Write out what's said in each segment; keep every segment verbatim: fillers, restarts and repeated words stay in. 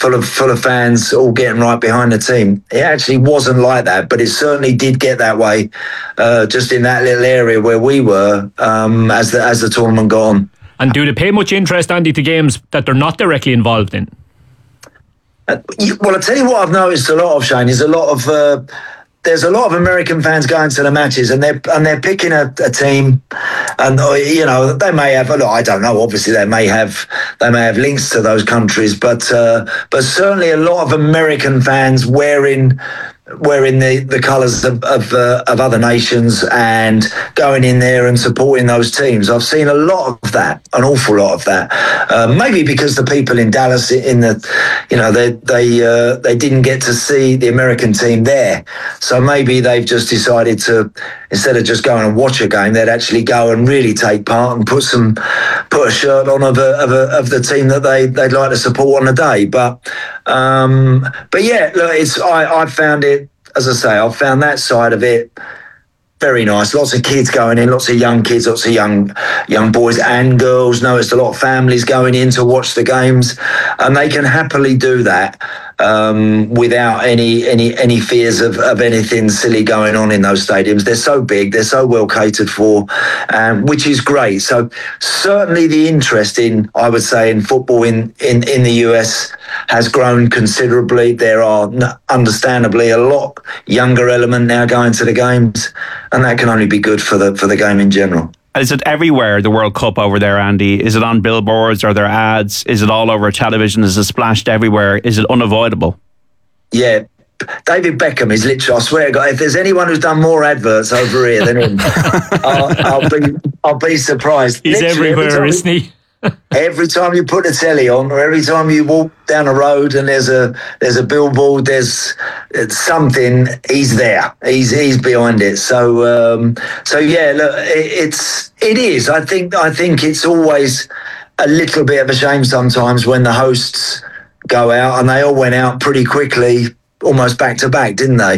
full of full of fans all getting right behind the team. It actually wasn't like that, but it certainly did get that way, uh, just in that little area where we were um, as the as the tournament got on. And do they pay much interest, Andy, to games that they're not directly involved in? Uh, you, well, I tell you what I've noticed a lot of, Shane, is a lot of uh, there's a lot of American fans going to the matches, and they're and they're picking a, a team, and uh, you know they may have. Look, I don't know. Obviously, they may have they may have links to those countries, but uh, but certainly a lot of American fans wearing. wearing the, the colours of of, uh, of other nations and going in there and supporting those teams. I've seen a lot of that, an awful lot of that. Uh, maybe because the people in Dallas, in the, you know, they they uh, they didn't get to see the American team there, so maybe they've just decided to, instead of just going and watch a game, they'd actually go and really take part and put some put a shirt on of a, of, a, of the team that they they'd like to support on the day. But um, but yeah, look, it's I I found it. As I say, I've found that side of it very nice. Lots of kids going in, lots of young kids, lots of young young boys and girls. Noticed a lot of families going in to watch the games, and they can happily do that um, without any any any fears of, of anything silly going on in those stadiums. They're so big, they're so well catered for, um, which is great. So certainly the interest in, I would say, in football in, in, in the U S has grown considerably. There are understandably a lot younger element now going to the games, and that can only be good for the for the game in general. Is it everywhere, the World Cup over there, Andy? Is it on billboards? Are there ads? Is it all over television? Is it splashed everywhere? Is it unavoidable? Yeah. David Beckham is literally, I swear to God, if there's anyone who's done more adverts over here than him, I'll, I'll be I'll be surprised. He's literally, everywhere, isn't he? Every time you put the telly on, or every time you walk down a road and there's a there's a billboard, there's something. He's there. He's he's behind it. So um, so yeah, look, it, it's it is. I think I think it's always a little bit of a shame sometimes when the hosts go out, and they all went out pretty quickly, almost back to back, didn't they?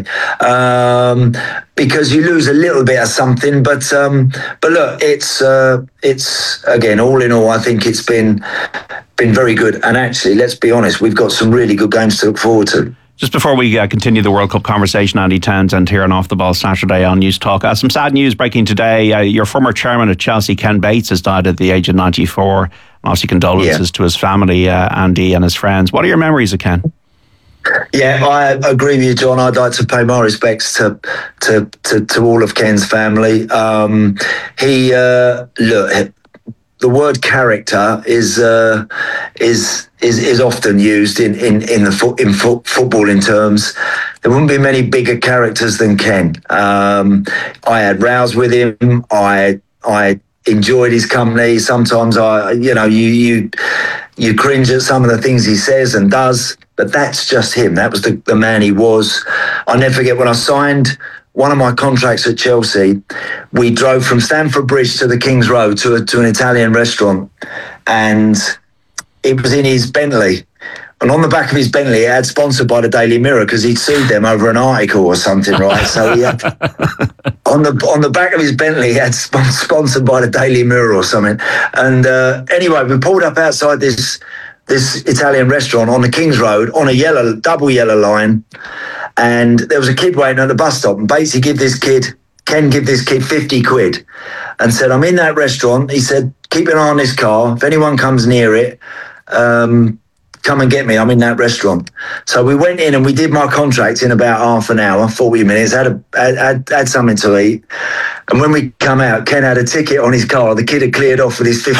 Um, because you lose a little bit of something, but um, but look, it's uh, it's again, all in all, I think it's been been very good. And actually, let's be honest, we've got some really good games to look forward to. Just before we uh, continue the World Cup conversation, Andy Townsend here on Off the Ball Saturday on News Talk. Uh, some sad news breaking today. Uh, your former chairman at Chelsea, Ken Bates, has died at the age of ninety-four. And obviously, condolences yeah. to his family, uh, Andy, and his friends. What are your memories of Ken? Yeah, I agree with you, John. I'd like to pay my respects to to to, to all of Ken's family. Um, he uh, look, the word character is uh, is is is often used in in in the fo- in fo- footballing terms. There wouldn't be many bigger characters than Ken. Um, I had rows with him. I I. enjoyed his company. Sometimes I, you know, you you you cringe at some of the things he says and does, but that's just him. That was the, the man he was. I'll never forget when I signed one of my contracts at Chelsea, we drove from Stamford Bridge to the King's Road to a, to an Italian restaurant, and it was in his Bentley. And on the back of his Bentley, it had sponsored by the Daily Mirror because he'd sued them over an article or something, right? So he had, on the on the back of his Bentley, he had sponsored by the Daily Mirror or something. And uh, anyway, we pulled up outside this this Italian restaurant on the King's Road on a yellow double yellow line, and there was a kid waiting at the bus stop. And Batesy give this kid, Ken give this kid fifty quid, and said, "I'm in that restaurant." He said, "Keep an eye on this car. If anyone comes near it, um, come and get me. I'm in that restaurant." So we went in and we did my contract in about half an hour, forty minutes, had, a, had, had, had something to eat. And when we come out, Ken had a ticket on his car. The kid had cleared off with his fifty.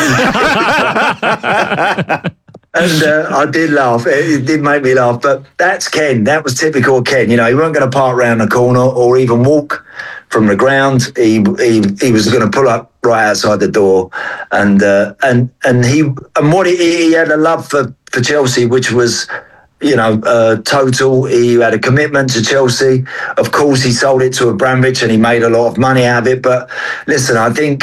And uh, I did laugh. It did make me laugh. But that's Ken. That was typical Ken. You know, he weren't going to park around the corner or even walk from the ground. He he he was going to pull up right outside the door, and uh, and and he and what he, he had a love for, for Chelsea, which was, you know, uh, total. He had a commitment to Chelsea. Of course, he sold it to Abramovich and he made a lot of money out of it. But listen, I think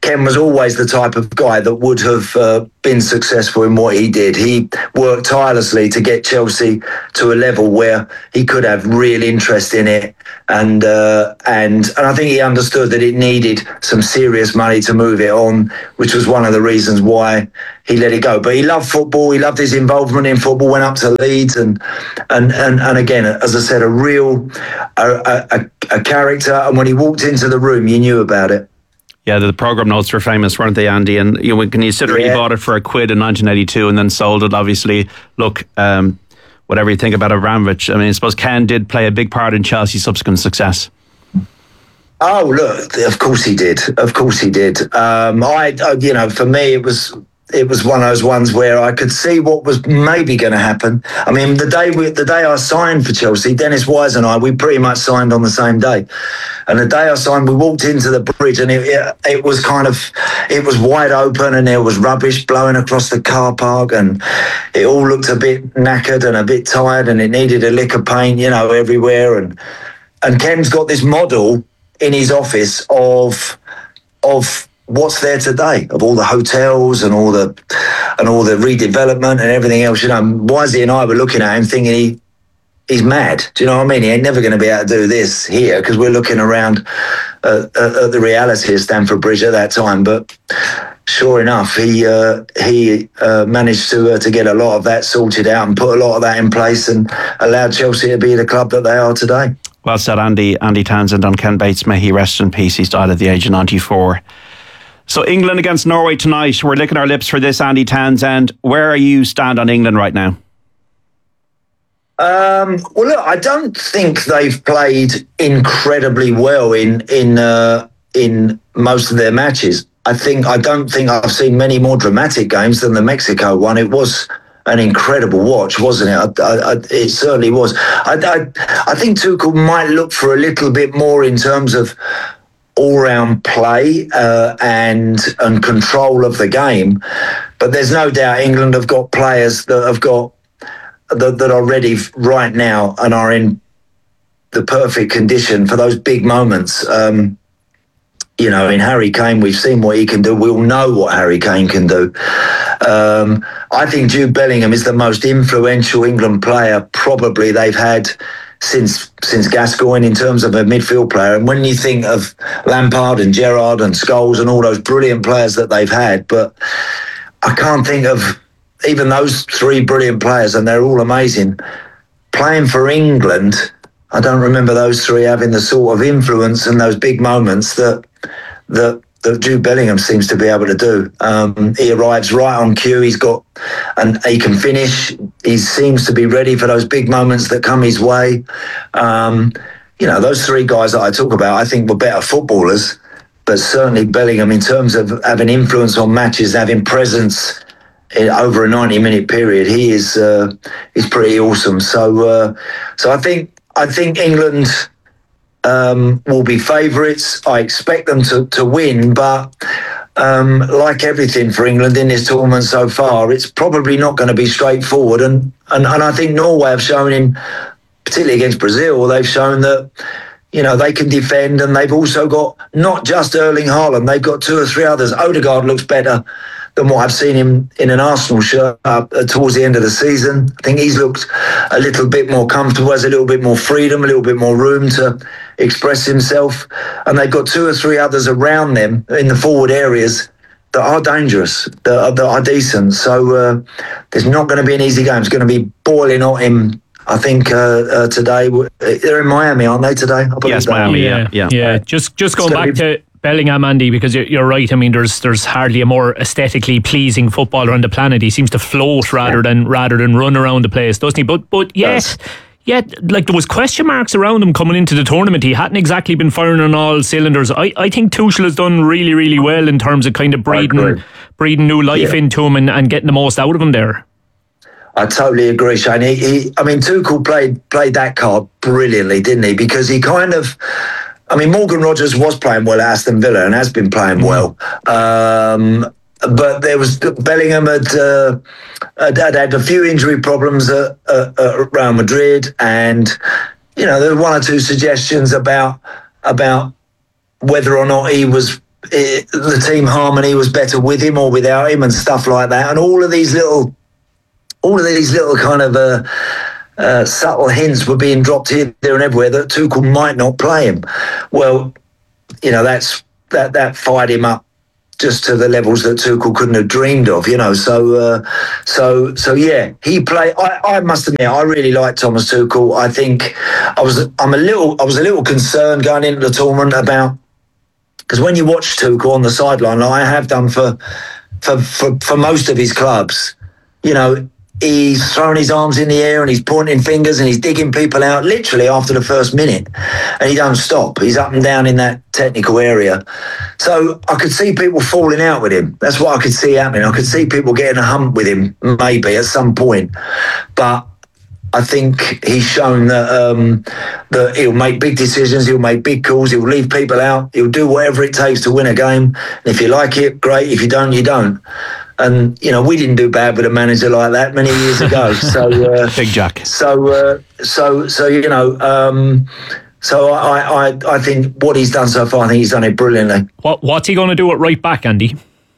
Ken was always the type of guy that would have uh, been successful in what he did. He worked tirelessly to get Chelsea to a level where he could have real interest in it, and uh, and and I think he understood that it needed some serious money to move it on, which was one of the reasons why he let it go. But he loved football. He loved his involvement in football. Went up to Leeds, and and and, and again, as I said, a real a, a, a character. And when he walked into the room, you knew about it. Yeah, the programme notes were famous, weren't they, Andy? And you know, when you consider yeah. he bought it for a quid in nineteen eighty-two and then sold it, obviously, look, um, whatever you think about Abramovich, I mean, I suppose Ken did play a big part in Chelsea's subsequent success. Oh, look, of course he did. Of course he did. Um, I, you know, for me, it was... It was one of those ones where I could see what was maybe going to happen. I mean, the day we, the day I signed for Chelsea, Dennis Wise and I, we pretty much signed on the same day. And the day I signed, we walked into the bridge, and it, it, it was kind of, it was wide open, and there was rubbish blowing across the car park, and it all looked a bit knackered and a bit tired, and it needed a lick of paint, you know, everywhere. And and Ken's got this model in his office of of. what's there today, of all the hotels and all the and all the redevelopment and everything else. You know, Wisey and I were looking at him thinking he he's mad. Do you know what I mean? He ain't never going to be able to do this here, because we're looking around uh, at, at the reality of Stamford Bridge at that time. But sure enough, he uh, he uh, managed to uh, to get a lot of that sorted out and put a lot of that in place, and allowed Chelsea to be the club that they are today. Well said, Andy. Andy Townsend. On Ken Bates, may he rest in peace. He's died at the age of ninety-four. So England against Norway tonight. We're licking our lips for this, Andy Townsend. Where are you stand on England right now? Um, well, look, I don't think they've played incredibly well in in uh, in most of their matches. I think I don't think I've seen many more dramatic games than the Mexico one. It was an incredible watch, wasn't it? I, I, it certainly was. I, I, I think Tuchel might look for a little bit more in terms of all-round play uh, and and control of the game, but there's no doubt England have got players that have got that, that are ready right now and are in the perfect condition for those big moments. Um, you know, in Harry Kane, we've seen what he can do. We'll know what Harry Kane can do. Um, I think Jude Bellingham is the most influential England player probably they've had since since Gascoigne in terms of a midfield player. And when you think of Lampard and Gerrard and Scholes and all those brilliant players that they've had, but I can't think of even those three brilliant players, and they're all amazing. Playing for England, I don't remember those three having the sort of influence and those big moments that that that Jude Bellingham seems to be able to do. Um, he arrives right on cue. He's got, and he can finish. He seems to be ready for those big moments that come his way. Um, you know, those three guys that I talk about, I think were better footballers, but certainly Bellingham, in terms of having influence on matches, having presence in, over a ninety-minute period, he is uh, is pretty awesome. So, uh, so I think I think England Um, will be favourites. I expect them to, to win, but um, like everything for England in this tournament so far, it's probably not going to be straightforward. And, and, and I think Norway have shown, in particularly against Brazil, they've shown that, you know, they can defend, and they've also got not just Erling Haaland, they've got two or three others. Odegaard looks better than what I've seen him in an Arsenal shirt uh, towards the end of the season. I think he's looked a little bit more comfortable, has a little bit more freedom, a little bit more room to express himself. And they've got two or three others around them in the forward areas that are dangerous, that are, that are decent. So uh, there's not going to be an easy game. It's going to be boiling hot in, I think, uh, uh, today. They're in Miami, aren't they, today? Yes, Miami, yeah. Yeah, yeah. yeah. Just, just going back to Bellingham, Andy, because you're, you're right. I mean, there's there's hardly a more aesthetically pleasing footballer on the planet. He seems to float rather than rather than run around the place, doesn't he? But but yet, yet, like there was question marks around him coming into the tournament. He hadn't exactly been firing on all cylinders. I, I think Tuchel has done really really well in terms of kind of breathing breathing new life yeah. into him and, and getting the most out of him there. I totally agree, Shane. He, he, I mean, Tuchel played played that card brilliantly, didn't he? Because he kind of. I mean, Morgan Rogers was playing well at Aston Villa and has been playing well. Um, but there was Bellingham had, uh, had, had had a few injury problems at, at, at Real Madrid, and you know there were one or two suggestions about about whether or not he was it, the team harmony was better with him or without him and stuff like that. And all of these little, all of these little kind of uh, uh, subtle hints were being dropped here, there, and everywhere that Tuchel might not play him. Well, you know, that's that that fired him up just to the levels that Tuchel couldn't have dreamed of, you know. So, uh, so, so yeah, he played. I, I must admit, I really like Thomas Tuchel. I think I was, I'm a little, I was a little concerned going into the tournament about, because when you watch Tuchel on the sideline, like I have done for, for, for, for most of his clubs, you know, he's throwing his arms in the air and he's pointing fingers and he's digging people out literally after the first minute, and he don't stop. He's up and down in that technical area. So I could see people falling out with him. That's what I could see happening. I could see people getting a hump with him maybe at some point. But I think he's shown that um, that he'll make big decisions, he'll make big calls, he'll leave people out, he'll do whatever it takes to win a game. And if you like it, great. If you don't, you don't. And, you know, we didn't do bad with a manager like that many years ago. So uh, Big Jack. So, uh, so, so you know, um, so I, I, I think what he's done so far, I think he's done it brilliantly. What, what's he going to do at right back, Andy?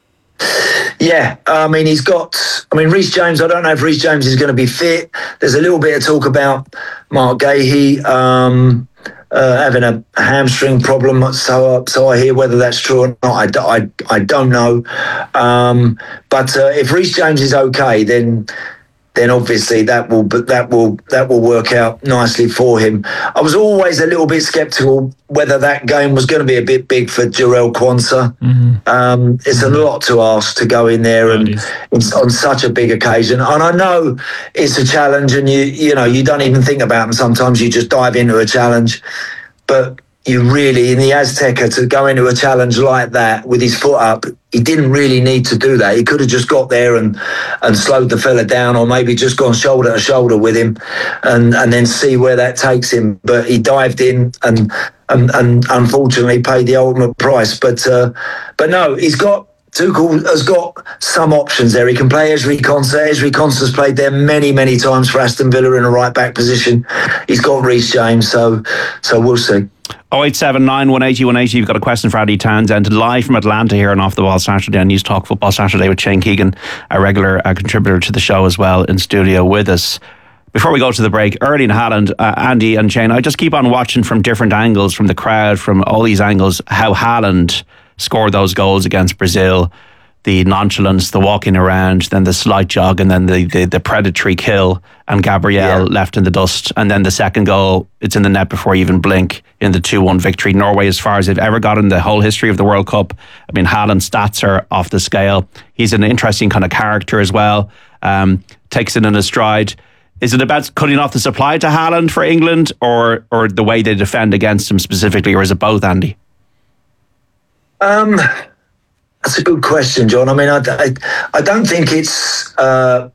Yeah, I mean, he's got, I mean, Reece James, I don't know if Reece James is going to be fit. There's a little bit of talk about Mark Gahey um, uh, having a hamstring problem, so uh, so I hear. Whether that's true or not, I, I, I don't know. Um, but uh, if Reece James is okay, then then obviously that will that will that will work out nicely for him. I was always a little bit sceptical whether that game was going to be a bit big for Jarell Quansah. Mm-hmm. Um, it's a lot to ask to go in there and it's on such a big occasion. And I know it's a challenge, and you you know you don't even think about them. Sometimes you just dive into a challenge, but you really, in the Azteca, to go into a challenge like that with his foot up, he didn't really need to do that. He could have just got there and, and slowed the fella down, or maybe just gone shoulder to shoulder with him and, and then see where that takes him. But he dived in and and, and unfortunately paid the ultimate price. But uh, but no, he's got, Tuchel has got some options there. He can play Ezri Konsa. Ezri Konsa's played there many, many times for Aston Villa in a right back position. He's got Reece James, so so we'll see. oh eight seven nine, one eight oh, one eight oh. You've got a question for Andy Townsend live from Atlanta here on Off the Ball Saturday on News Talk Football Saturday with Shane Keegan, a regular uh, contributor to the show as well, in studio with us. Before we go to the break, Erling Haaland, uh, Andy and Shane, I just keep on watching from different angles, from the crowd, from all these angles, how Haaland scored those goals against Brazil. The nonchalance, the walking around, then the slight jog, and then the, the, the predatory kill, and Gabriel yeah. left in the dust. And then the second goal, it's in the net before you even blink, in the two one victory. Norway, as far as they've ever got in the whole history of the World Cup. I mean, Haaland's stats are off the scale. He's an interesting kind of character as well. Um, takes it in a stride. Is it about cutting off the supply to Haaland for England, or or the way they defend against him specifically, or is it both, Andy? Um... That's a good question, John. I mean, I, I, I don't think it's uh,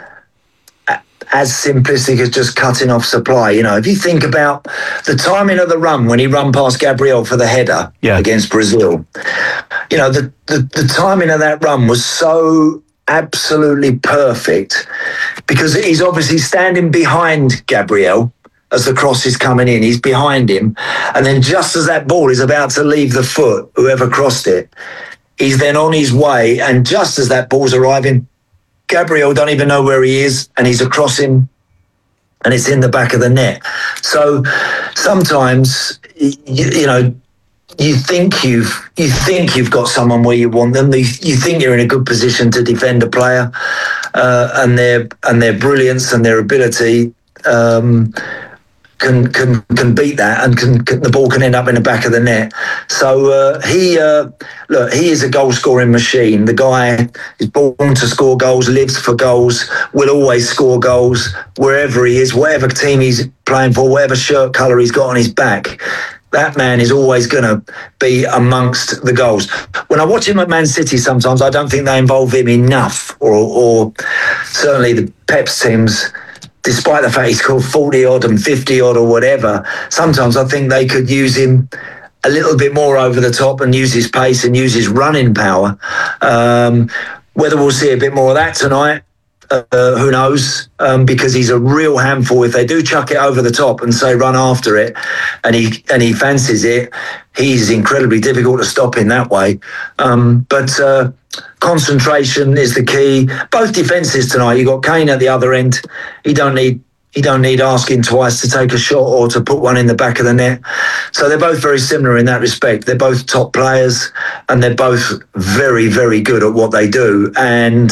as simplistic as just cutting off supply. You know, if you think about the timing of the run when he ran past Gabriel for the header yeah. against Brazil, you know, the, the, the timing of that run was so absolutely perfect, because he's obviously standing behind Gabriel as the cross is coming in. He's behind him. And then just as that ball is about to leave the foot, whoever crossed it, he's then on his way, and just as that ball's arriving, Gabriel don't even know where he is, and he's across him, and it's in the back of the net. So sometimes, you, you know, you think you've you think you've got someone where you want them. You, you think you're in a good position to defend a player, uh, and their and their brilliance and their ability. Um, Can, can can beat that, and can, can the ball can end up in the back of the net. So uh, he uh, look, he is a goal scoring machine. The guy is born to score goals, lives for goals, will always score goals wherever he is, whatever team he's playing for, whatever shirt colour he's got on his back. That man is always going to be amongst the goals. When I watch him at Man City, sometimes I don't think they involve him enough, or, or certainly the Pep's teams. Despite the fact he's scored forty odd and fifty odd or whatever, sometimes I think they could use him a little bit more over the top and use his pace and use his running power. Um, whether we'll see a bit more of that tonight, Uh, who knows? Um, because he's a real handful. If they do chuck it over the top and say run after it, and he and he fancies it, he's incredibly difficult to stop in that way. Um, but uh, concentration is the key. Both defences tonight. You got Kane at the other end. He don't need. You don't need asking twice to take a shot or to put one in the back of the net. So they're both very similar in that respect. They're both top players and they're both very, very good at what they do. And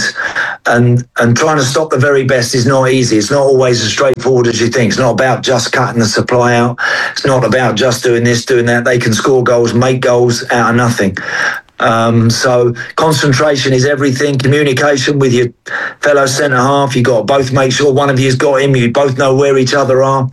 and and trying to stop the very best is not easy. It's not always as straightforward as you think. It's not about just cutting the supply out. It's not about just doing this, doing that. They can score goals, make goals out of nothing. Um, so concentration is everything. Communication with your fellow centre half. You got to both make sure one of you's got him. You both know where each other are.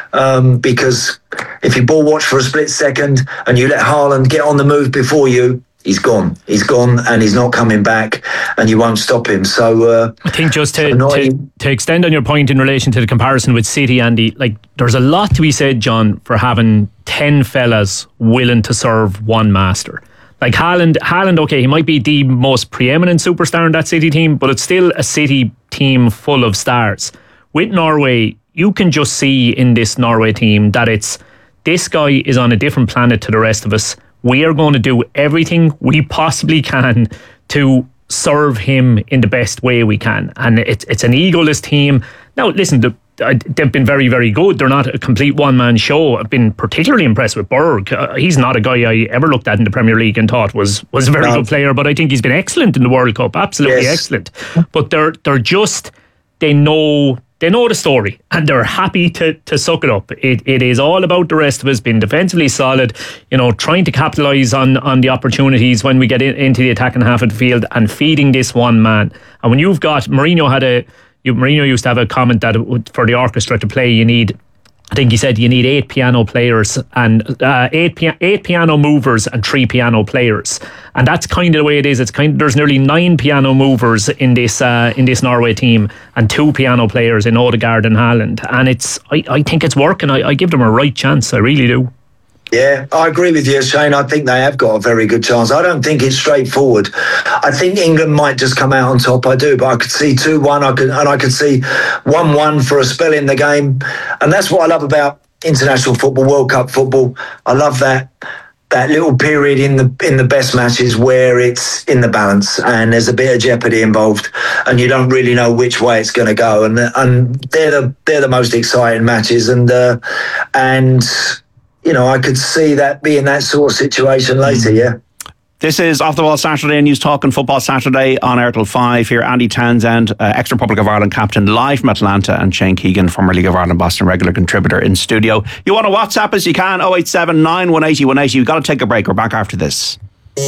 Um, because if you ball watch for a split second and you let Haaland get on the move before you, he's gone. He's gone and he's not coming back, and you won't stop him. So uh, I think just to, to to extend on your point in relation to the comparison with City, Andy, like there's a lot to be said, John, for having ten fellas willing to serve one master. Like Haaland, Haaland, okay, he might be the most preeminent superstar in that City team, but it's still a City team full of stars. With Norway, you can just see in this Norway team that it's, this guy is on a different planet to the rest of us. We are going to do everything we possibly can to serve him in the best way we can. And it's it's an egoless team. Now, listen, the they've been very, very good. They're not a complete one-man show. I've been particularly impressed with Berg. Uh, he's not a guy I ever looked at in the Premier League and thought was was a very no. good player, but I think he's been excellent in the World Cup. Absolutely yes. excellent. But they're they're just they know they know the story and they're happy to to suck it up. It it is all about the rest of us being defensively solid, you know, trying to capitalise on on the opportunities when we get in, into the attacking half of the field and feeding this one man. And when you've got Mourinho had a You, Mourinho used to have a comment that for the orchestra to play, you need, I think he said, you need eight piano players and uh, eight pia- eight piano movers and three piano players, and that's kind of the way it is. It's kind of, there's nearly nine piano movers in this uh, in this Norway team and two piano players in Odegaard and Haaland, and it's I, I think it's working. I, I give them a right chance. I really do. Yeah, I agree with you, Shane. I think they have got a very good chance. I don't think it's straightforward. I think England might just come out on top. I do, but I could see two one. I could, and I could see one one for a spell in the game, and that's what I love about international football, World Cup football. I love that that little period in the in the best matches where it's in the balance and there's a bit of jeopardy involved, and you don't really know which way it's going to go. And and they're the they're the most exciting matches, and uh, and. You know, I could see that being that sort of situation later, yeah. This is Off the Ball Saturday, News Talk and Football Saturday on R T L five. Here, Andy Townsend, uh, ex-Republic of Ireland captain, live from Atlanta, and Shane Keegan, former League of Ireland Boston regular contributor in studio. You want to WhatsApp us? You can, oh eight seven nine, one eight zero, one eight zero. You've got to take a break. We're back after this.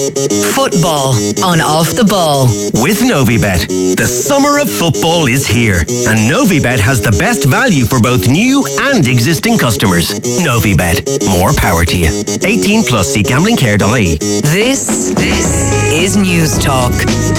Football on Off the Ball with Novibet. The summer of football is here, and Novibet has the best value for both new and existing customers. Novibet, more power to you. eighteen plus, see gambling care dot I E. This, this is News Talk.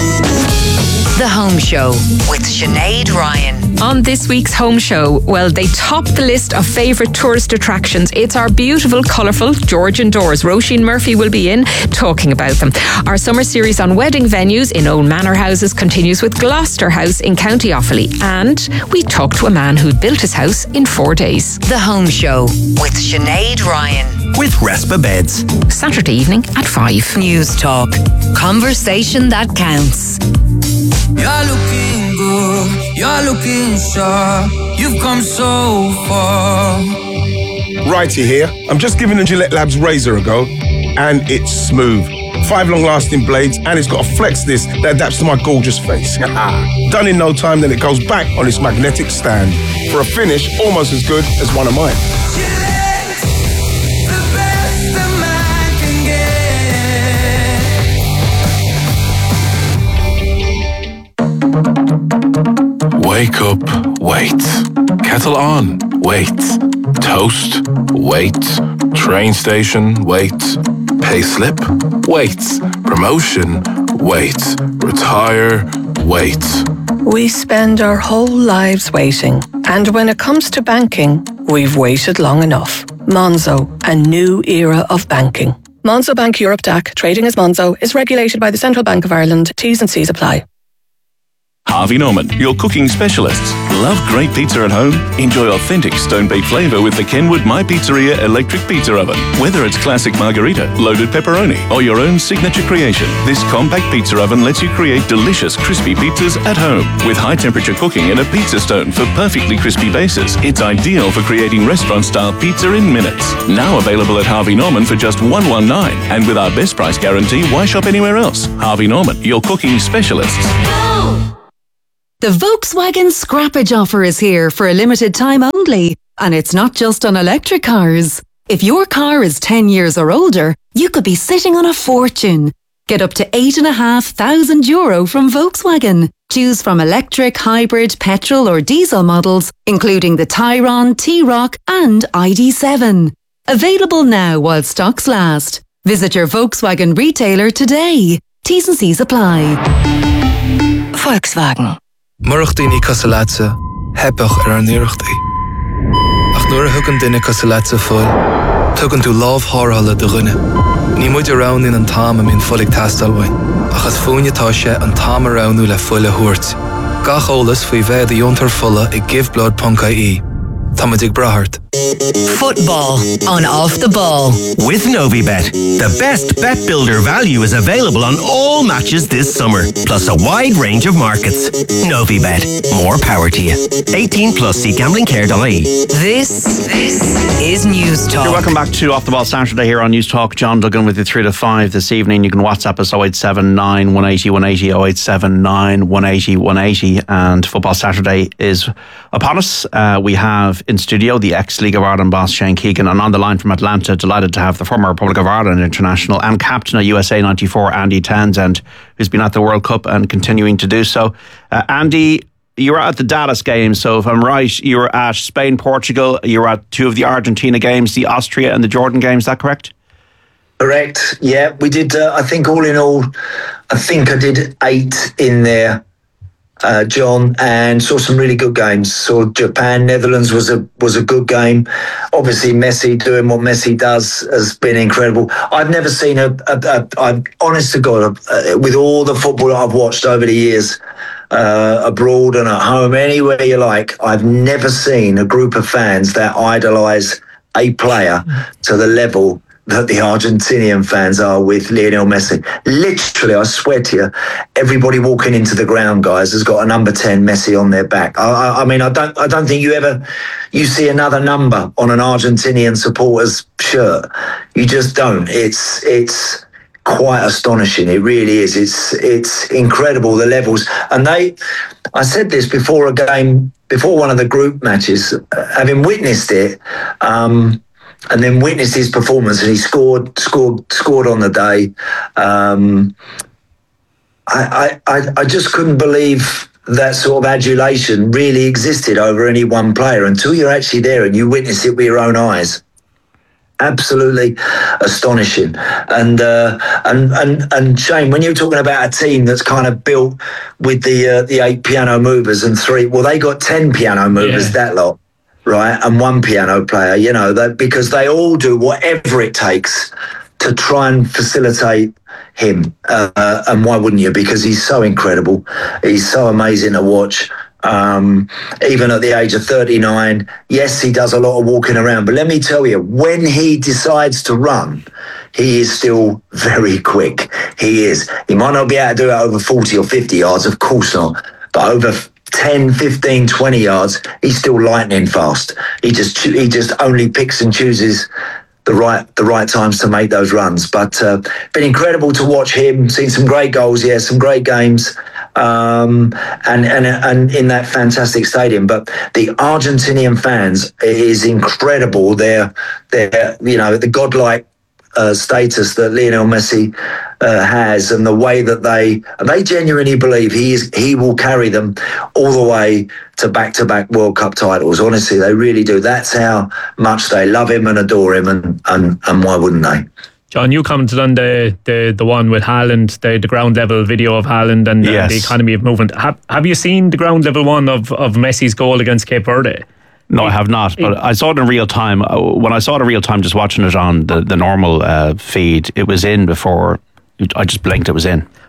The Home Show with Sinead Ryan. On this week's Home Show, well, they top the list of favourite tourist attractions. It's our beautiful, colourful Georgian doors. Roisin Murphy will be in talking about them. Our summer series on wedding venues in old manor houses continues with Gloucester House in County Offaly. And we talked to a man who built his house in four days. The Home Show with Sinead Ryan. With Respa Beds. Saturday evening at five. News Talk. Conversation that counts. You're looking good, you're looking sharp, you've come so far. Righty here. I'm just giving the Gillette Labs razor a go, and it's smooth. Five long-lasting blades, and it's got a flex disc that adapts to my gorgeous face. Done in no time, then it goes back on its magnetic stand for a finish almost as good as one of mine. Gillette, the best a man can get. Wake up, wait. Kettle on, wait. Toast, wait. Train station, wait. Pay slip, wait. Promotion, wait. Retire, wait. We spend our whole lives waiting. And when it comes to banking, we've waited long enough. Monzo, a new era of banking. Monzo Bank Europe D A C, trading as Monzo, is regulated by the Central Bank of Ireland. T's and C's apply. Harvey Norman, your cooking specialists. Love great pizza at home? Enjoy authentic stone-baked flavour with the Kenwood My Pizzeria electric pizza oven. Whether it's classic margarita, loaded pepperoni, or your own signature creation, this compact pizza oven lets you create delicious crispy pizzas at home. With high-temperature cooking in a pizza stone for perfectly crispy bases, it's ideal for creating restaurant-style pizza in minutes. Now available at Harvey Norman for just one hundred nineteen, and with our best price guarantee, why shop anywhere else? Harvey Norman, your cooking specialists. The Volkswagen Scrappage offer is here for a limited time only, and it's not just on electric cars. If your car is ten years or older, you could be sitting on a fortune. Get up to eight and a half thousand euro from Volkswagen. Choose from electric, hybrid, petrol or diesel models, including the Tayron, T-Roc and I D seven. Available now while stocks last. Visit your Volkswagen retailer today. T's and C's apply. Volkswagen. Marachtaí Casalatsa, hebach ar an iirechtaí. Ach nuair a thugann duine Casalatsa fuil, tugann tú lámh thárthala do dhuine. Ní muid a rán in an tám a mín folig tastalhain, achas fúinetá sé an tám a ránú le fuil a thuairt. Gach ólas faoi bheith a diontar fulla i giveblood dot I E. Tamadig Brahart. Football on Off the Ball with Novibet. The best bet builder value is available on all matches this summer, plus a wide range of markets. Novibet. More power to you. eighteen plus. See gambling care dot I E. This, this is News Talk. You're welcome back to Off the Ball Saturday here on News Talk. John Duggan with you three to five this evening. You can WhatsApp us oh eight seven nine, one eight oh, one eight oh, oh eight seven nine, one eight oh, one eight oh, and Football Saturday is upon us. Uh, we have in studio the ex-League of Ireland boss Shane Keegan, and on the line from Atlanta, delighted to have the former Republic of Ireland international and captain of U S A ninety-four, Andy Townsend, who's been at the World Cup and continuing to do so. Uh, Andy, you were at the Dallas game, so if I'm right, you were at Spain, Portugal, you were at two of the Argentina games, the Austria and the Jordan games, is that correct? Correct, yeah. We did, uh, I think all in all, I think I did eight in there. Uh, John, and saw some really good games. Saw Japan, Netherlands was a was a good game. Obviously, Messi doing what Messi does has been incredible. I've never seen a. a, a I'm honest to God, uh, with all the football that I've watched over the years, uh, abroad and at home, anywhere you like, I've never seen a group of fans that idolise a player to the level that the Argentinian fans are with Lionel Messi. Literally, I swear to you, everybody walking into the ground, guys, has got a number ten Messi on their back. I, I, I mean, I don't, I don't think you ever, you see another number on an Argentinian supporter's shirt. You just don't. It's, it's quite astonishing. It really is. It's, it's incredible, the levels. And they, I said this before a game, before one of the group matches, having witnessed it, um, and then witnessed his performance, and he scored, scored, scored on the day. Um, I, I, I just couldn't believe that sort of adulation really existed over any one player until you're actually there and you witness it with your own eyes. Absolutely astonishing. And uh, and and and Shane, when you're talking about a team that's kind of built with the uh, the eight piano movers and three, well, they got ten piano movers, yeah. that lot. Right, and one piano player, you know, that because they all do whatever it takes to try and facilitate him. Uh, and why wouldn't you? Because he's so incredible. He's so amazing to watch. Um, even at the age of thirty-nine, yes, he does a lot of walking around. But let me tell you, when he decides to run, he is still very quick. He is. He might not be able to do it over forty or fifty yards, of course not. But over ten, fifteen, twenty yards, he's still lightning fast. He just he just only picks and chooses the right the right times to make those runs. But uh, been incredible to watch him. Seen some great goals, yeah, some great games, um, and and and in that fantastic stadium. But the Argentinian fans is incredible. They're they're you know the godlike uh, status that Lionel Messi uh, has, and the way that they they genuinely believe he is he will carry them all the way to back-to-back World Cup titles. Honestly, they really do. That's how much they love him and adore him, and and, and why wouldn't they? John, you commented on the, the, the one with Haaland, the, the ground level video of Haaland and yes. uh, the economy of movement. Have have you seen the ground level one of, of Messi's goal against Cape Verde? No, I have not, but I saw it in real time. When I saw it in real time, just watching it on the, the normal uh, feed, it was in before, I just blinked, it was in.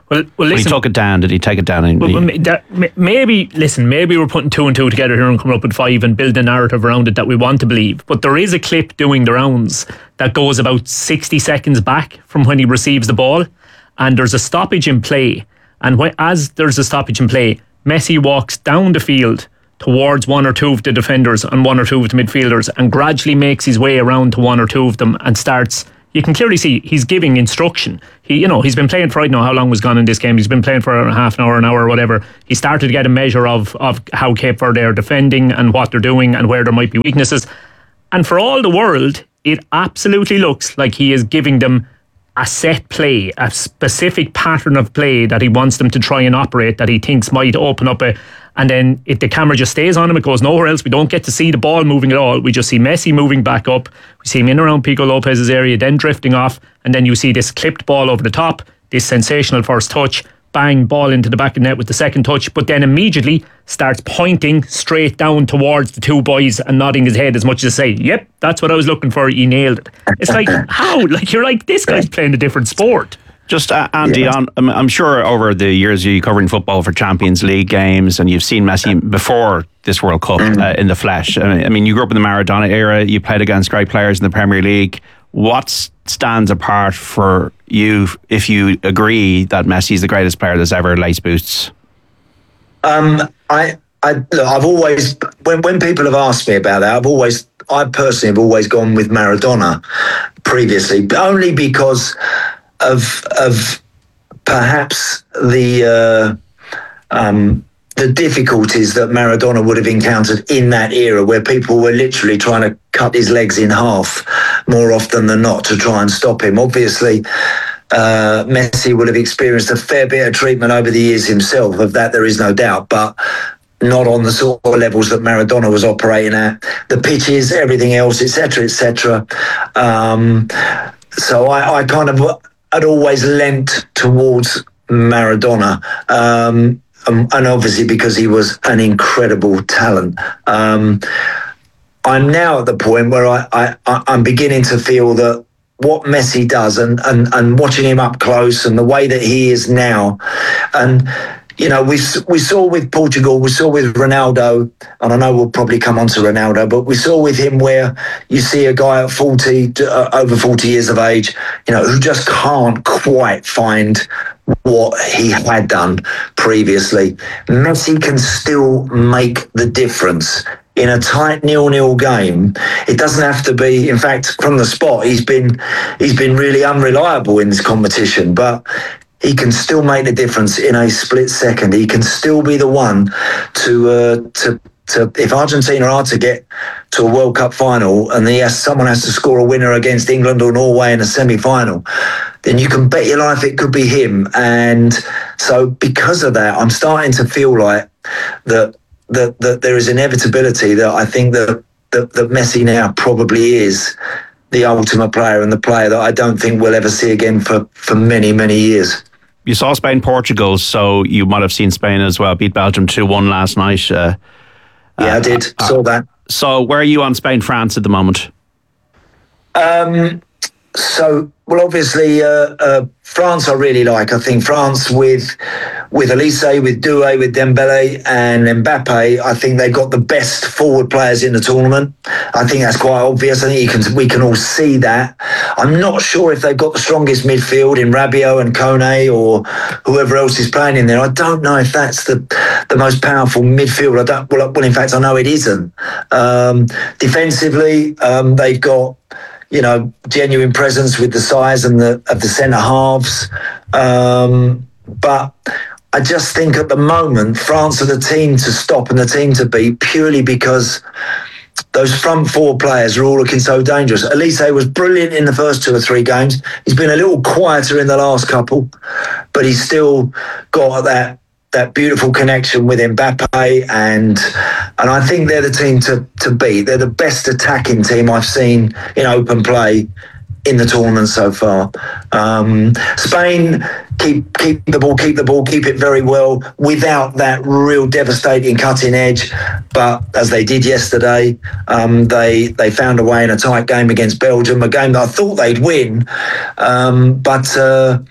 Well, well, listen. When he took it down, did he take it down? In, well, that, maybe, listen, maybe we're putting two and two together here and coming up with five and building a narrative around it that we want to believe. But there is a clip doing the rounds that goes about sixty seconds back from when he receives the ball, and there's a stoppage in play. And when, as there's a stoppage in play, Messi walks down the field towards one or two of the defenders and one or two of the midfielders and gradually makes his way around to one or two of them and starts. You can clearly see he's giving instruction. He, you know, he's been playing for, I don't know how long was gone in this game. He's been playing for a half an hour, an hour, or whatever. He started to get a measure of of how Cape Verde are defending and what they're doing and where there might be weaknesses. And for all the world, it absolutely looks like he is giving them a set play, a specific pattern of play that he wants them to try and operate, that he thinks might open up a. And then if the camera just stays on him, it goes nowhere else. We don't get to see the ball moving at all. We just see Messi moving back up. We see him in around Pico Lopez's area, then drifting off. And then you see this clipped ball over the top, this sensational first touch, bang, ball into the back of the net with the second touch, but then immediately starts pointing straight down towards the two boys and nodding his head as much as to say, yep, that's what I was looking for. You nailed it. It's like, how? Like, you're like, this guy's playing a different sport. Just uh, Andy, Yeah. on, I'm, I'm sure over the years you covering football for Champions League games, and you've seen Messi before this World Cup uh, in the flesh. I mean, I mean, you grew up in the Maradona era. You played against great players in the Premier League. What stands apart for you if you agree that Messi's the greatest player that's ever laced boots? Um, I, I look, I've always when when people have asked me about that, I've always, I personally have always gone with Maradona previously, but only because of of perhaps the uh, um, the difficulties that Maradona would have encountered in that era, where people were literally trying to cut his legs in half more often than not to try and stop him. Obviously, uh, Messi would have experienced a fair bit of treatment over the years himself. Of that, there is no doubt, but not on the sort of levels that Maradona was operating at. The pitches, everything else, et cetera, et cetera. Um, so I, I kind of had always lent towards Maradona. Um, Um, and obviously because he was an incredible talent. Um, I'm now at the point where I, I, I'm beginning to feel that what Messi does and, and, and watching him up close and the way that he is now, and you know, we we saw with Portugal, we saw with Ronaldo, and I know we'll probably come on to Ronaldo, but we saw with him where you see a guy at forty, uh, over forty years of age, you know, who just can't quite find what he had done previously. Messi can still make the difference in a tight nil-nil game. It doesn't have to be, in fact, from the spot, he's been he's been really unreliable in this competition, but he can still make the difference in a split second. He can still be the one to uh, to to if Argentina are to get to a World Cup final and he has, someone has to score a winner against England or Norway in a semi-final, then you can bet your life it could be him. And so because of that, I'm starting to feel like that that, that there is inevitability that I think that, that that Messi now probably is the ultimate player and the player that I don't think we'll ever see again for, for many, many years. You saw Spain, Portugal, so you might have seen Spain as well beat Belgium two one last night. Uh, yeah, uh, I did. Uh, saw that. So where are you on Spain, France at the moment? Um, so, well, obviously, uh, uh, France I really like. I think France with with Elise, with Doué, with Dembele and Mbappe, I think they've got the best forward players in the tournament. I think that's quite obvious. I think you can, we can all see that. I'm not sure if they've got the strongest midfield in Rabiot and Kone or whoever else is playing in there. I don't know if that's the the most powerful midfield. I don't. Well, well in fact, I know it isn't. Um, defensively, um, they've got, you know, genuine presence with the size and the of the centre halves. Um, but I just think at the moment, France are the team to stop and the team to beat, purely because those front four players are all looking so dangerous. Elise was brilliant in the first two or three games. He's been a little quieter in the last couple, but he's still got that that beautiful connection with Mbappe, and and I think they're the team to, to beat. They're the best attacking team I've seen in open play in the tournament so far. Um, Spain, keep keep the ball, keep the ball, keep it very well without that real devastating cutting edge. But as they did yesterday, um, they they found a way in a tight game against Belgium, a game that I thought they'd win. Um, but uh,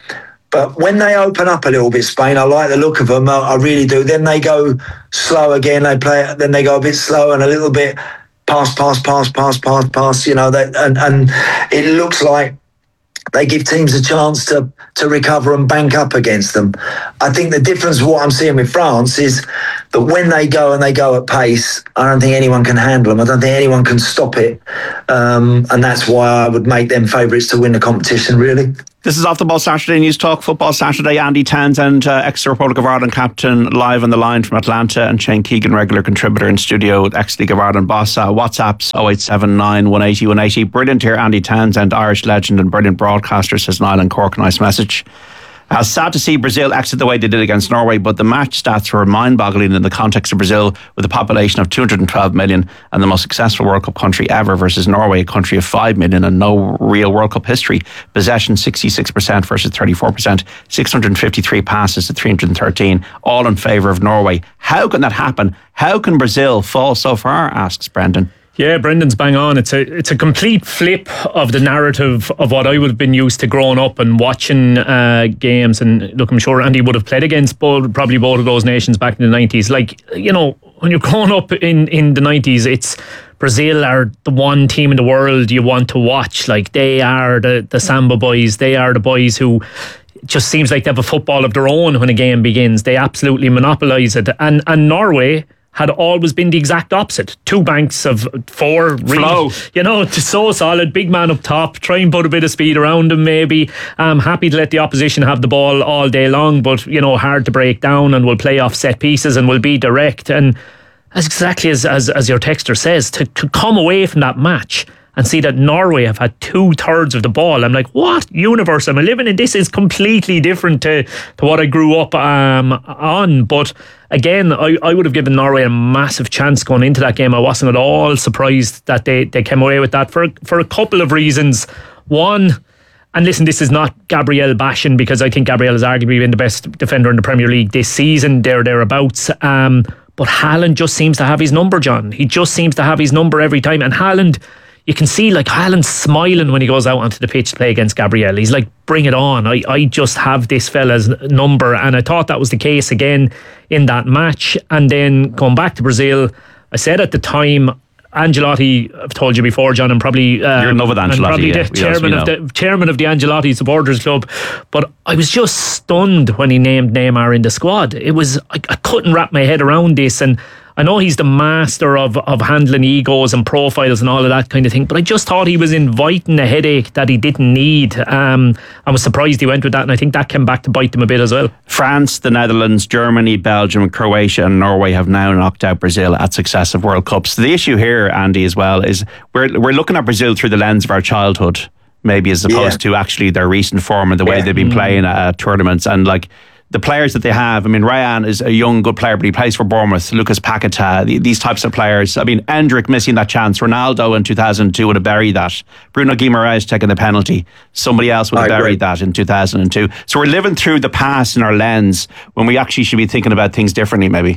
But when they open up a little bit, Spain, I like the look of them. I, I really do. Then they go slow again. They play. Then they go a bit slow and a little bit pass, pass, pass, pass, pass, pass. You know, that, and and it looks like they give teams a chance to to recover and bank up against them. I think the difference, what I'm seeing with France, is that when they go and they go at pace, I don't think anyone can handle them. I don't think anyone can stop it. Um, and that's why I would make them favourites to win the competition, really. This is Off the Ball Saturday News Talk Football Saturday. Andy Townsend, uh, ex-Republic of Ireland captain, live on the line from Atlanta, and Shane Keegan, regular contributor in studio with ex-League of Ireland boss. Uh, WhatsApp's oh eight seven nine, one eight oh, one eight oh. Brilliant here, Andy Townsend, Irish legend and brilliant broadcaster, says Niall and Cork. Nice message. Uh, sad to see Brazil exit the way they did against Norway, but the match stats were mind-boggling in the context of Brazil, with a population of two hundred twelve million and the most successful World Cup country ever, versus Norway, a country of five million and no real World Cup history. Possession sixty-six percent versus thirty-four percent, six hundred fifty-three passes to three hundred thirteen, all in favour of Norway. How can that happen? How can Brazil fall so far, asks Brendan. Yeah, Brendan's bang on. It's a it's a complete flip of the narrative of what I would have been used to growing up and watching uh, games. And look, I'm sure Andy would have played against both, probably both of those nations back in the nineties. Like, you know, when you're growing up in, in the nineties, it's Brazil are the one team in the world you want to watch. Like, they are the, the Samba boys. They are the boys who just seems like they have a football of their own when a game begins. They absolutely monopolise it. And and Norway had always been the exact opposite. Two banks of four, really, flow. You know, so solid, big man up top, try and put a bit of speed around him maybe. Um, happy to let the opposition have the ball all day long, but, you know, hard to break down, and will play off set pieces and will be direct. And as exactly as, as, as your texter says, to, to come away from that match and see that Norway have had two thirds of the ball, I'm like, what universe am I living in? This is completely different to, to what I grew up um, on. But again, I, I would have given Norway a massive chance going into that game. I wasn't at all surprised that they, they came away with that for, for a couple of reasons. One, and listen, this is not Gabriel bashing, because I think Gabriel has arguably been the best defender in the Premier League this season, there thereabouts. Um, but Haaland just seems to have his number, John. He just seems to have his number every time. And Haaland, you can see like Haaland's smiling when he goes out onto the pitch to play against Gabriel. He's like, bring it on. I, I just have this fella's number. And I thought that was the case again in that match. And then going back to Brazil, I said at the time, Ancelotti, I've told you before, John, and probably um, you're in love with Ancelotti, probably yeah, the chairman of the chairman of the Ancelotti supporters club. But I was just stunned when he named Neymar in the squad. It was I, I couldn't wrap my head around this. And I know he's the master of, of handling egos and profiles and all of that kind of thing, but I just thought he was inviting a headache that he didn't need. Um, I was surprised he went with that, and I think that came back to bite them a bit as well. France, the Netherlands, Germany, Belgium, Croatia and Norway have now knocked out Brazil at successive World Cups. The issue here, Andy, as well, is we're we're looking at Brazil through the lens of our childhood, maybe, as opposed yeah. to actually their recent form and the way yeah. they've been playing at uh, tournaments. And like, the players that they have, I mean, Ryan is a young, good player, but he plays for Bournemouth. Lucas Paquetá, these types of players. I mean, Endrick missing that chance. Ronaldo in two thousand two would have buried that. Bruno Guimaraes taking the penalty. Somebody else would have buried that in two thousand two. So we're living through the past in our lens when we actually should be thinking about things differently, maybe.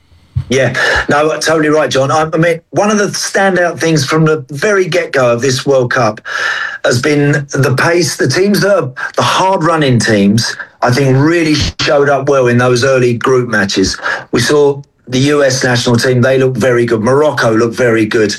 Yeah, no, totally right, John. I, I mean, one of the standout things from the very get-go of this World Cup has been the pace. The teams that are the hard-running teams, I think, really showed up well in those early group matches. We saw the U S national team, they look very good. Morocco looked very good.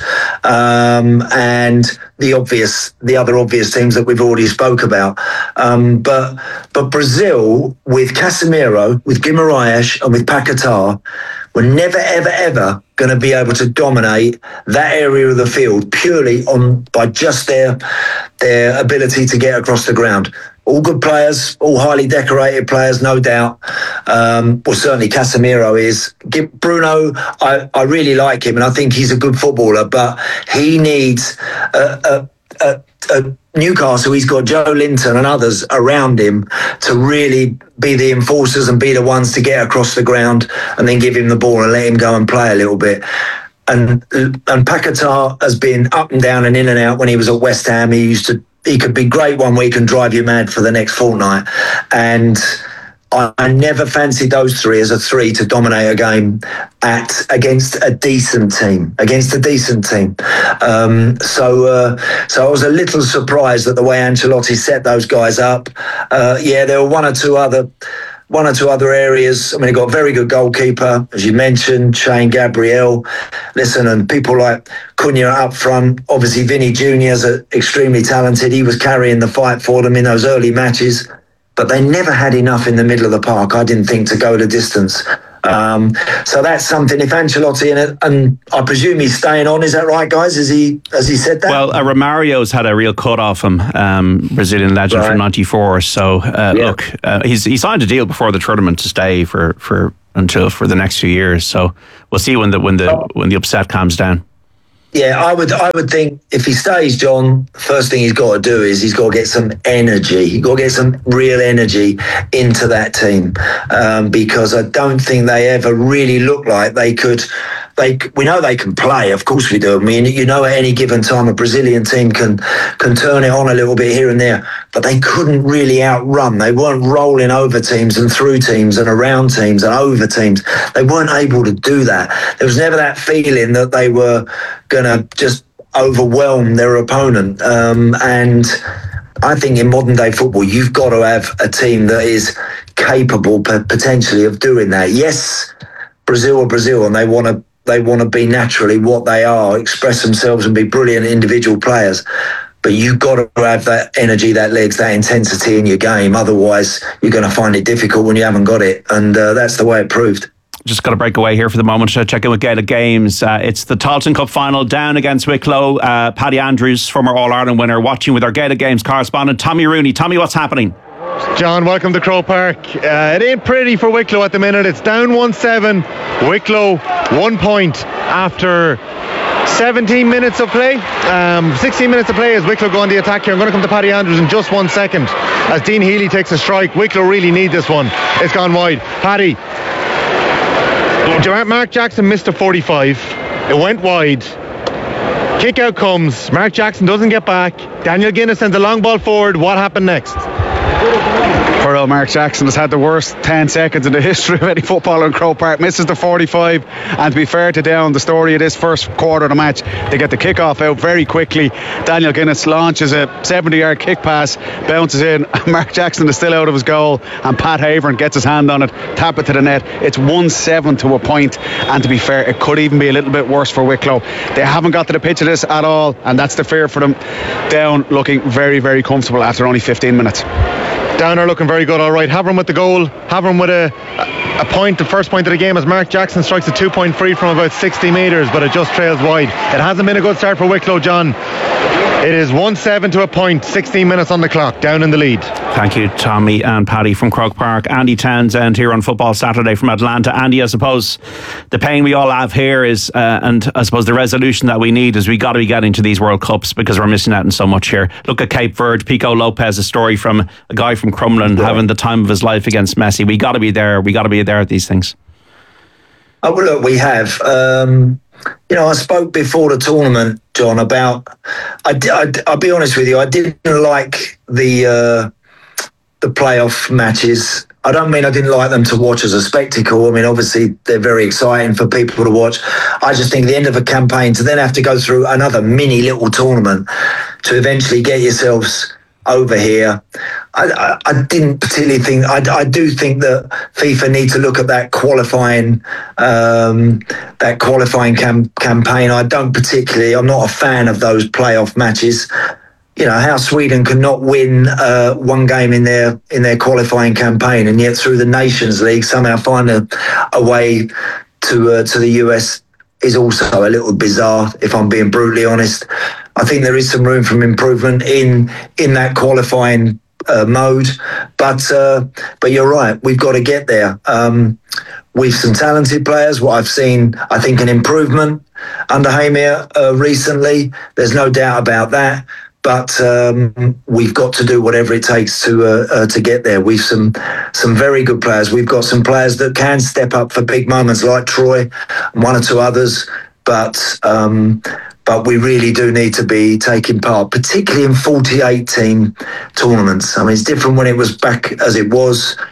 Um, and the obvious, the other obvious teams that we've already spoke about. Um, but but Brazil, with Casemiro, with Guimaraes and with Paquetá, were never, ever, ever going to be able to dominate that area of the field purely on by just their their ability to get across the ground. All good players, all highly decorated players, no doubt. Um, well, certainly Casemiro is. Bruno, I, I really like him, and I think he's a good footballer, but he needs a, a, a, a Newcastle. He's got Joe Linton and others around him to really be the enforcers and be the ones to get across the ground and then give him the ball and let him go and play a little bit. And and Paquetá has been up and down and in and out when he was at West Ham. He used to. He could be great one week and drive you mad for the next fortnight. And I, I never fancied those three as a three to dominate a game at against a decent team, against a decent team. Um, so, uh, so I was a little surprised at the way Ancelotti set those guys up. Uh, yeah, there were one or two other. One or two other areas. I mean, he got a very good goalkeeper, as you mentioned, Shane Gabriel. Listen, and people like Cunha up front. Obviously, Vinny Junior is extremely talented. He was carrying the fight for them in those early matches, but they never had enough in the middle of the park, I didn't think, to go the distance. Um, so that's something. If Ancelotti in it, and I presume he's staying on, is that right, guys? Is he? Has he said that? Well, uh, Romario's had a real cut off him, um, Brazilian legend right. from ninety-four. So uh, yeah. look, uh, he's he signed a deal before the tournament to stay for, for until for the next few years. So we'll see when the when the oh. when the upset calms down. Yeah, I would I would think if he stays, John, first thing he's got to do is he's got to get some energy. He's got to get some real energy into that team um, because I don't think they ever really look like they could. They, we know they can play, of course we do. I mean, you know, at any given time, a Brazilian team can can turn it on a little bit here and there, but they couldn't really outrun. They weren't rolling over teams and through teams and around teams and over teams. They weren't able to do that. There was never that feeling that they were going to just overwhelm their opponent. Um, and I think in modern day football, you've got to have a team that is capable p- potentially of doing that. Yes, Brazil are Brazil, and they want to they want to be naturally what they are, express themselves and be brilliant individual players. But you've got to have that energy, that legs, that intensity in your game. Otherwise, you're going to find it difficult when you haven't got it. And uh, that's the way it proved. Just got to break away here for the moment to check in with Gaelic Games. Uh, it's the Tailteann Cup final down against Wicklow. Uh, Paddy Andrews, former All-Ireland winner, watching with our Gaelic Games correspondent, Tommy Rooney. Tommy, what's happening? John, welcome to Croke Park. Uh, it ain't pretty for Wicklow at the minute. It's down one seven. Wicklow one point after seventeen minutes of play. Um, sixteen minutes of play as Wicklow go on the attack here. I'm going to come to Paddy Andrews in just one second as Dean Healy takes a strike. Wicklow really need this one. It's gone wide. Paddy, Mark Jackson missed a forty-five. It went wide. Kick out comes. Mark Jackson doesn't get back. Daniel Guinness sends a long ball forward. What happened next? Poor old Mark Jackson has had the worst ten seconds in the history of any footballer in Croke Park. Misses the forty-five, and to be fair to Down, the story of this first quarter of the match, they get the kick-off out very quickly. Daniel Guinness launches a seventy-yard kick pass, bounces in. Mark Jackson is still out of his goal, and Pat Havern gets his hand on it, tap it to the net. It's one seven to a point, and to be fair, it could even be a little bit worse for Wicklow. They haven't got to the pitch of this at all, and that's the fear for them. Down looking very, very comfortable after only fifteen minutes. Down are looking very good, all right. Havern with the goal. Havern with a, a point, the first point of the game, as Mark Jackson strikes a two-point free from about sixty metres, but it just trails wide. It hasn't been a good start for Wicklow, John. It is one seven to a point, sixteen minutes on the clock, Down in the lead. Thank you, Tommy and Paddy from Croke Park. Andy Townsend here on Football Saturday from Atlanta. Andy, I suppose the pain we all have here is, uh, and I suppose the resolution that we need is we got to be getting to these World Cups because we're missing out on so much here. Look at Cape Verde, Pico Lopez, a story from a guy from Crumlin yeah. having the time of his life against Messi. We got to be there. We got to be there at these things. Oh, well, look, we have. Um, you know, I spoke before the tournament, John, about. I, I, I'll be honest with you. I didn't like the uh, the playoff matches. I don't mean I didn't like them to watch as a spectacle. I mean, obviously they're very exciting for people to watch. I just think the end of a campaign to then have to go through another mini little tournament to eventually get yourselves over here. I, I, I didn't particularly think. I, I do think that FIFA need to look at that qualifying, um, that qualifying cam- campaign. I don't particularly. I'm not a fan of those playoff matches. You know how Sweden could not win uh, one game in their in their qualifying campaign, and yet through the Nations League somehow find a, a way to uh, to the U S is also a little bizarre, if I'm being brutally honest. I think there is some room for improvement in in that qualifying uh, mode, but uh, but you're right, we've got to get there. Um, with some talented players, what I've seen, I think an improvement under Heimir uh, recently. There's no doubt about that. But um, we've got to do whatever it takes to uh, uh, to get there. We've some some very good players. We've got some players that can step up for big moments, like Troy and one or two others. But um, but we really do need to be taking part, particularly in forty-eight team tournaments. I mean, it's different when it was back as it was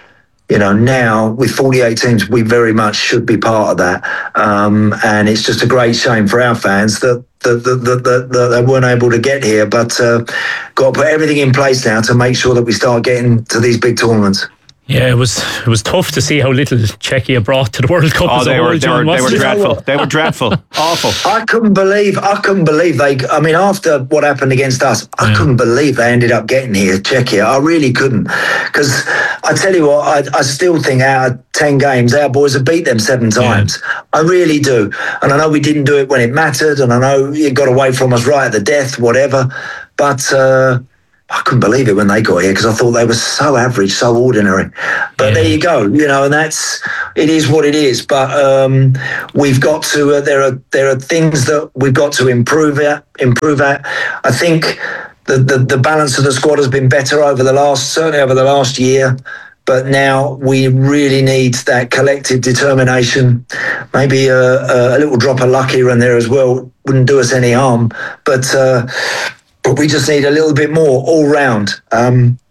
You know, now with forty-eight teams, we very much should be part of that. Um, and it's just a great shame for our fans that that, that, that, that, that they weren't able to get here. But uh, got to put everything in place now to make sure that we start getting to these big tournaments. Yeah, it was it was tough to see how little Czechia brought to the World Cup. Oh, as they, a were, whole, they, John, were, they were wasn't it? dreadful. They were dreadful. Awful. I couldn't believe, I couldn't believe they, I mean, after what happened against us, I Yeah. couldn't believe they ended up getting here, Czechia. I really couldn't. Because I tell you what, I, I still think out of ten games, our boys have beat them seven times. I really do. And I know we didn't do it when it mattered, and I know it got away from us right at the death, whatever. But, uh, I couldn't believe it when they got here because I thought they were so average, so ordinary. But Yeah. there you go, you know, and that's, it is what it is. But um, we've got to, uh, there are there are things that we've got to improve at, improve at. I think the, the, the balance of the squad has been better over the last, certainly over the last year. But now we really need that collective determination. Maybe a, a little drop of luck here and there as well wouldn't do us any harm. But uh, but we just need a little bit more all round. Um,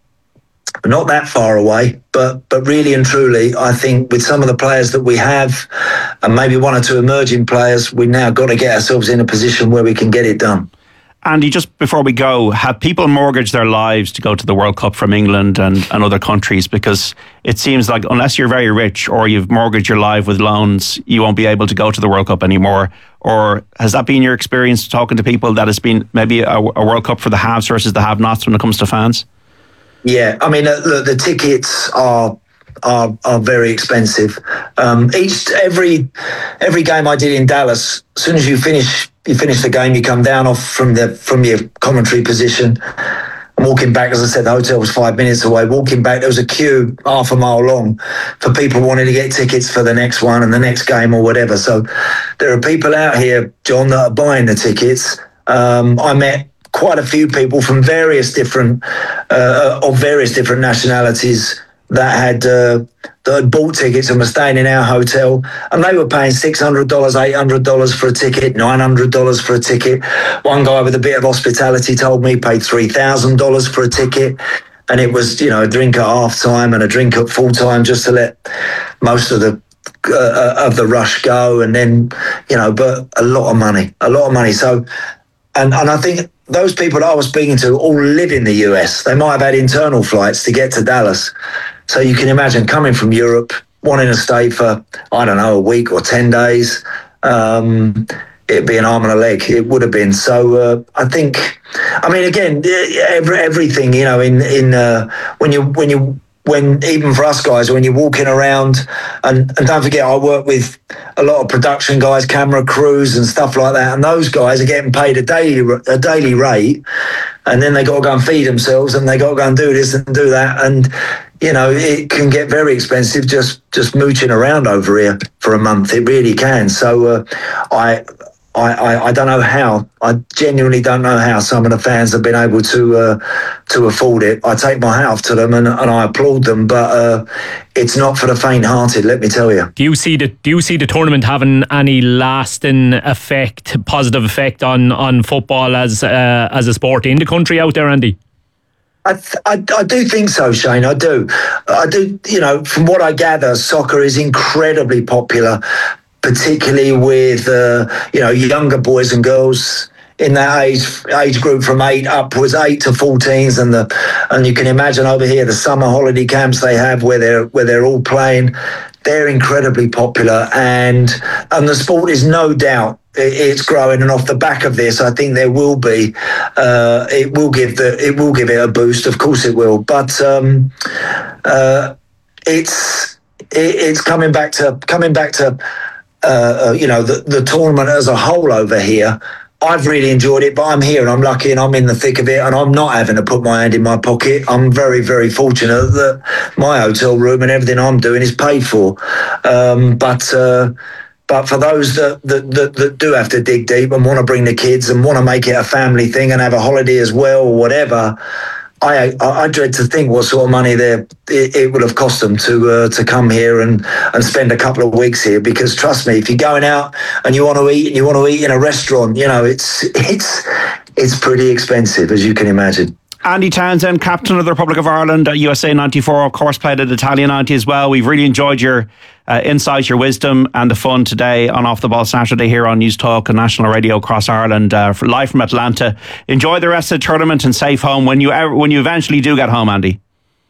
not that far away, but but really and truly, I think with some of the players that we have, and maybe one or two emerging players, we now got to get ourselves in a position where we can get it done. Andy, just before we go, have people mortgaged their lives to go to the World Cup from England and, and other countries? Because it seems like unless you're very rich or you've mortgaged your life with loans, you won't be able to go to the World Cup anymore. Or has that been your experience talking to people that it's been maybe a, a World Cup for the haves versus the have-nots when it comes to fans? Yeah, I mean, uh, the, the tickets are are are very expensive. Um, each every every game I did in Dallas, as soon as you finish you finish the game, you come down off from the from your commentary position. I'm walking back, as I said, the hotel was five minutes away. Walking back, there was a queue half a mile long for people wanting to get tickets for the next one and the next game or whatever. So there are people out here, John, that are buying the tickets. Um, I met quite a few people from various different uh, of various different nationalities that had uh, that had bought tickets and were staying in our hotel, and they were paying six hundred dollars, eight hundred dollars for a ticket, nine hundred dollars for a ticket. One guy with a bit of hospitality told me he paid three thousand dollars for a ticket, and it was, you know, a drink at half time and a drink at full time just to let most of the uh, of the rush go, and then, you know, but a lot of money, a lot of money. So, and and I think those people that I was speaking to all live in the U S. They might have had internal flights to get to Dallas. So you can imagine coming from Europe, wanting to stay for, I don't know, a week or ten days. Um, it'd be an arm and a leg. It would have been. So uh, I think, I mean, again, every, everything, you know, in, in uh, when you, when you, when even for us guys, when you're walking around, and, and don't forget, I work with a lot of production guys, camera crews and stuff like that, and those guys are getting paid a daily a daily rate, and then they got to go and feed themselves, and they got to go and do this and do that, and you know, it can get very expensive just just mooching around over here for a month. It really can. So uh, I. I, I, I don't know how. I genuinely don't know how some of the fans have been able to uh, to afford it. I take my hat off to them and, and I applaud them, but uh, it's not for the faint-hearted, let me tell you. Do you see the Do you see the tournament having any lasting effect, positive effect on, on football as uh, as a sport in the country out there, Andy? I, th- I, I do think so, Shane. I do. I do. You know, from what I gather, soccer is incredibly popular, particularly with uh, you know, younger boys and girls in that age age group from eight upwards, eight to fourteens, and the and you can imagine over here the summer holiday camps they have where they're where they're all playing. They're incredibly popular, and and the sport is no doubt it's growing. And off the back of this, I think there will be uh, it will give the it will give it a boost. Of course, it will. But um, uh, it's it, it's coming back to coming back to. Uh, you know, the, the tournament as a whole over here. I've really enjoyed it, but I'm here and I'm lucky and I'm in the thick of it and I'm not having to put my hand in my pocket. I'm very, very fortunate that my hotel room and everything I'm doing is paid for. Um, but uh, but for those that, that, that, that do have to dig deep and want to bring the kids and want to make it a family thing and have a holiday as well or whatever, I, I I dread to think what sort of money there it, it would have cost them to uh, to come here and, and spend a couple of weeks here. Because trust me, if you're going out and you want to eat and you want to eat in a restaurant, you know, it's it's it's pretty expensive, as you can imagine. Andy Townsend, captain of the Republic of Ireland, uh, U S A ninety-four, of course, played at Italia ninety as well. We've really enjoyed your uh, insights, your wisdom, and the fun today on Off the Ball Saturday here on News Talk and National Radio across Ireland, uh, for, live from Atlanta. Enjoy the rest of the tournament and safe home when you ever, when you eventually do get home, Andy.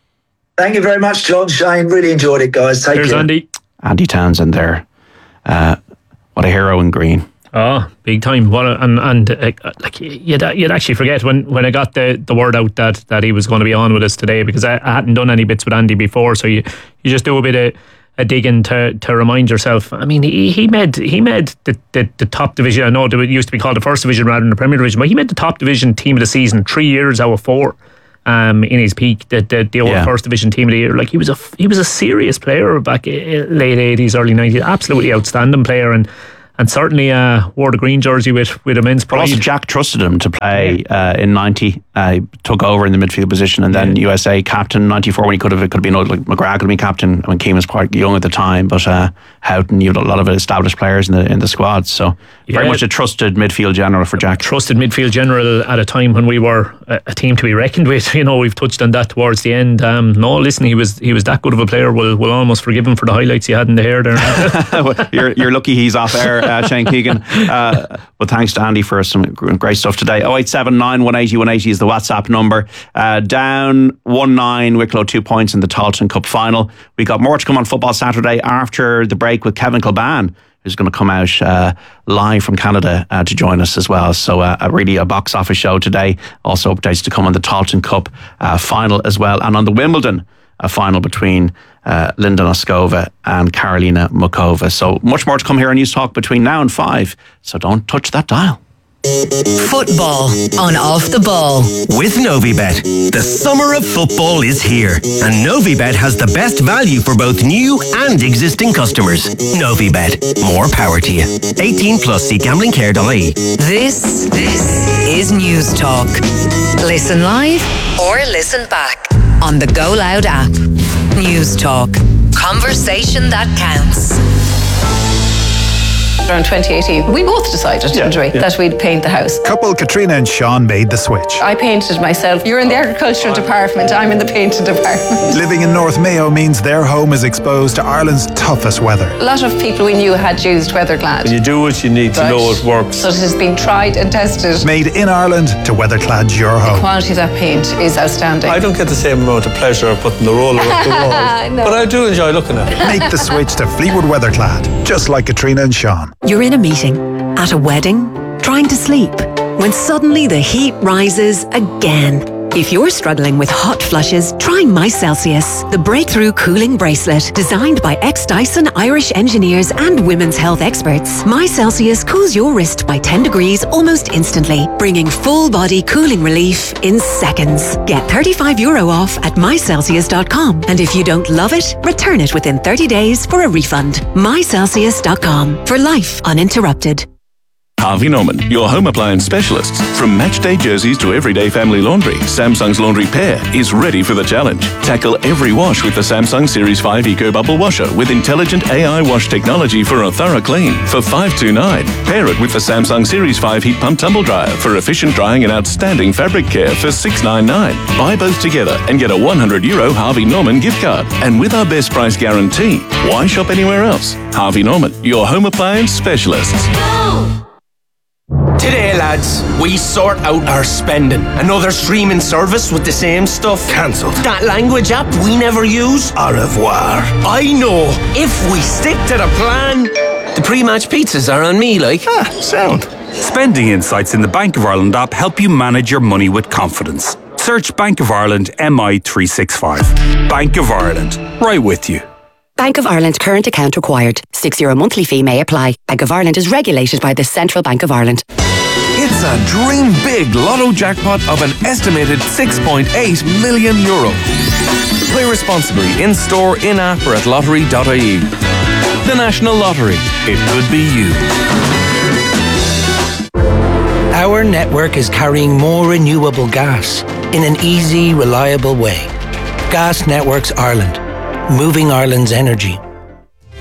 Thank you very much, John. Shane, really enjoyed it, guys. Take Cheers, care. Andy. Andy Townsend there. Uh, what a hero in green. Oh, big time! What a, and and uh, like you'd you'd actually forget when, when I got the, the word out that, that he was going to be on with us today, because I, I hadn't done any bits with Andy before. So you, you just do a bit of a digging to, to remind yourself. I mean, he, he made he made the, the, the top division. I know it used to be called the first division rather than the Premier Division, but he made the top division team of the season three years out of four. Um, in his peak, the the, the old Yeah. first division team of the year. Like he was a he was a serious player back in late eighties, early nineties. Absolutely outstanding player, and. And certainly uh, wore the green jersey with, with immense But pride. also Jack trusted him to play uh, in ninety. Uh, he took over in the midfield position, and then U S A captain ninety-four when he could have it could have been like McGrath could have been captain. I mean, Keane was quite young at the time, but uh, Houghton, you had a lot of established players in the in the squad. So very Yeah. much a trusted midfield general for Jack. Trusted midfield general at a time when we were a, a team to be reckoned with. You know, we've touched on that towards the end. Um, no, listen, he was he was that good of a player. We'll we'll almost forgive him for the highlights he had in the hair there. you're, you're lucky he's off air, uh, Shane Keegan. Uh, but thanks to Andy for some great stuff today. oh eight seven nine, one eight oh, one eight oh is the WhatsApp number. Uh, down one nine, Wicklow two points in the Tailteann Cup final. We got more to come on Football Saturday after the break with Kevin Kilban, who's going to come out uh, live from Canada uh, to join us as well. So uh, a really a box office show today. Also updates to come on the Tailteann Cup uh, final as well, and on the Wimbledon a final between uh, Linda Noskova and Karolina Mukova. So much more to come here on News Talk between now and five. So don't touch that dial. Football on Off the Ball. With Novibet. The summer of football is here, and Novibet has the best value for both new and existing customers. Novibet. More power to you. eighteen plus, see gambling care dot I E. This, this is News Talk. Listen live or listen back on the Go Loud app. News Talk. Conversation that counts. Around twenty eighteen, we both decided, didn't we, yeah. that we'd paint the house. Couple Katrina and Sean made the switch. I painted myself. You're in the agricultural department, I'm in the painting department. Living in North Mayo means their home is exposed to Ireland's toughest weather. A lot of people we knew had used Weatherclad. When you do it, you need to Right. know it works. So it has been tried and tested. Made in Ireland to Weatherclad your home. The quality of that paint is outstanding. I don't get the same amount of pleasure of putting the roller up the wall, No. but I do enjoy looking at it. Make the switch to Fleetwood Weatherclad, just like Katrina and Sean. You're in a meeting, at a wedding, trying to sleep, when suddenly the heat rises again. If you're struggling with hot flushes, try My Celsius, the breakthrough cooling bracelet designed by ex-Dyson Irish engineers and women's health experts. My Celsius cools your wrist by ten degrees almost instantly, bringing full-body cooling relief in seconds. Get thirty-five euro off at my celsius dot com, and if you don't love it, return it within thirty days for a refund. my celsius dot com, for life uninterrupted. Harvey Norman, your home appliance specialists. From matchday jerseys to everyday family laundry, Samsung's Laundry Pair is ready for the challenge. Tackle every wash with the Samsung Series five Eco Bubble Washer with intelligent A I wash technology for a thorough clean for five two nine. Pair it with the Samsung Series five Heat Pump Tumble Dryer for efficient drying and outstanding fabric care for six nine nine. Buy both together and get a one hundred euro Harvey Norman gift card. And with our best price guarantee, why shop anywhere else? Harvey Norman, your home appliance specialists. Today, lads, we sort out our spending. Another streaming service with the same stuff. Cancelled. That language app we never use. Au revoir. I know. If we stick to the plan, the pre-match pizzas are on me, like. Ah, sound. Spending insights in the Bank of Ireland app help you manage your money with confidence. Search Bank of Ireland M I three sixty-five. Bank of Ireland. Right with you. Bank of Ireland current account required. Six euro monthly fee may apply. Bank of Ireland is regulated by the Central Bank of Ireland. It's a dream big lotto jackpot of an estimated six point eight million euro. Play responsibly in store, in app or at lottery dot I E. The National Lottery. It could be you. Our network is carrying more renewable gas in an easy, reliable way. Gas Networks Ireland. Moving Ireland's energy.